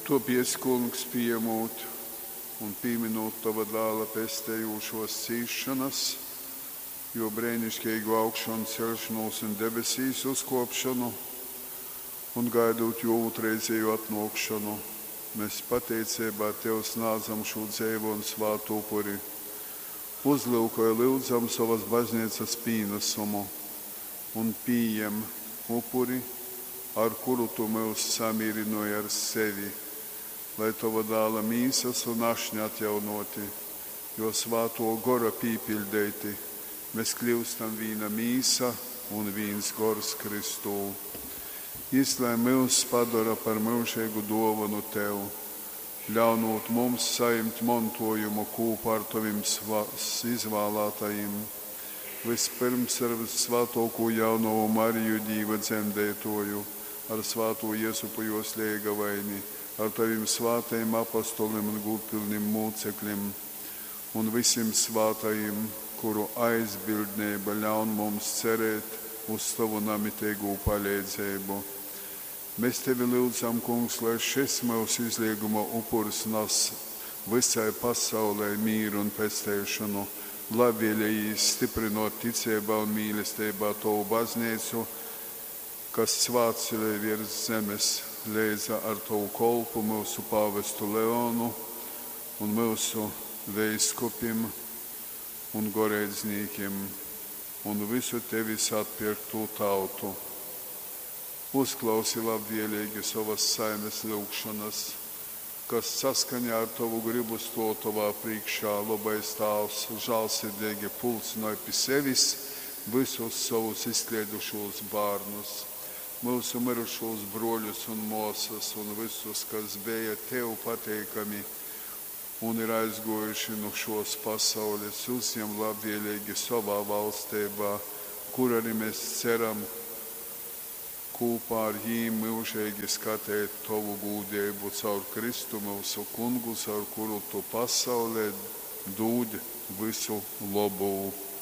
Topies, kungs, piemūt un pieminot tava dēla pestējošos cīšanas, jo brēnišķīgu augšanu, celšanos un debesīs uzkopšanu un gaidot jo otrreizēju atnākšanu. Mēs pateicībā Tev snādzam šo dzēvu un svātu upuri. Uzlūkoja lūdzam savas baznīcas pīnesumu un pieņem upuri, ar kuru Tu mūs samierinoji ar sevi, lai Tava dēla mīsas un ašņi atjaunoti, jo svāto gora pīpildēti, mēs kļūstam vīna mīsa un vīns gors Kristū. Izlai mūs padara par mūžīgu dāvanu Tev, ļaunot mums saimt mantojumu kopā ar Taviem izvēlētajiem. Vispirms ar svātāko jauno Mariju Dīva dzemdētoju, ar svāto Iesupu jos liegavaini, ar Taviem svātajiem apostoliem un gūdpilniem mūcekļiem un visiem svātajiem, kuru aizbildnība ļaun mums cerēt uz Tavu namitīgu palīdzību. Mēs Tevi lūdzam, kungs, lai šis mūsu izlieguma upuris nes visai pasaulē mīru un pestēšanu, labvēlīgi stiprinot ticībā un mīlestībā Tavu baznīcu, kas svāceļē virs zemes, lēdza ar Tavu kolpu mūsu pāvestu Leonu un mūsu veiskupim un gorēdzniekiem un visu Tevis atpirktu tautu. Uzklausi labvēlīgi savas saimes lūgšanas, kas saskaņā ar Tavu gribu stāv Tavā priekšā, labais Tēvs, žēlsirdīgi pulcināja pie sevis visus savus izkliedušos bērnus, mūsu mirušos broļus un māsas un visus, kas bija Tev pateikami un ir aizgojuši no šos pasaules, uzņem labvēlīgi savā valstībā, kur arī mēs ceram kopā ar jīm mūžīgi skatēt Tavu gūdību caur Kristu mūsu kungu, caur kuru Tu pasaulē dūd visu labu.